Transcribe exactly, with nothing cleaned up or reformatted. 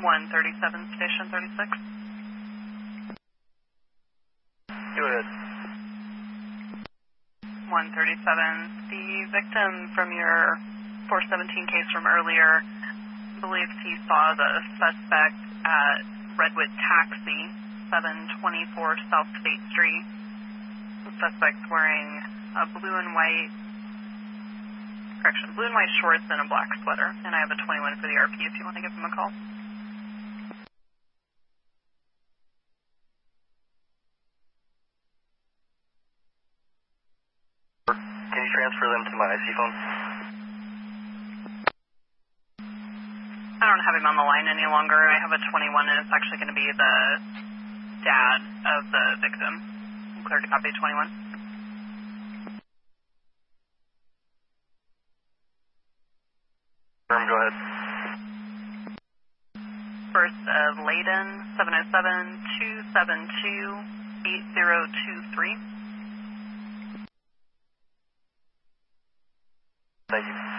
one thirty-seven, station thirty-six. Go ahead. one thirty-seven, the victim from your four seventeen case from earlier believes he saw the suspect at Redwood Taxi, seven twenty-four South State Street. The suspect's wearing a blue and white, correction, blue and white shorts and a black sweater. And I have a twenty-one for the R P if you want to give him a call. Can you transfer them to my I C phone? I don't have him on the line any longer. I have a twenty-one, and it's actually going to be the dad of the victim. I'm clear to copy twenty-one. Firm, go ahead. First of Layden, seven oh seven, two seven two, eight zero two three. Thank you.